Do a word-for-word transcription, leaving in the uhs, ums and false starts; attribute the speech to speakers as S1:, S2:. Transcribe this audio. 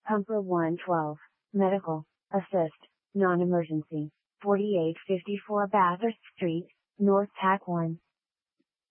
S1: Pumper one twelve, Medical, Assist, Non-Emergency, forty-eight fifty-four Bathurst Street, North Tack one.